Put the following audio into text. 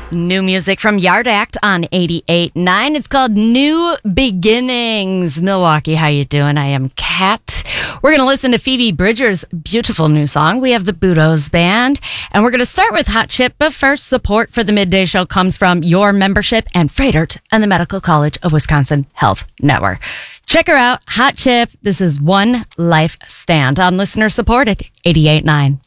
New music from Yard Act on 88.9. It's called New Beginnings. Milwaukee, how you doing? I am Kat. We're going to listen to Phoebe Bridgers' beautiful new song. We have the Budos Band, and we're going to start with Hot Chip. But first, support for the Midday Show comes from your membership and Fredert and the Medical College of Wisconsin Health Network. Check her out, Hot Chip. This is One Life Stand on listener supported 88.9.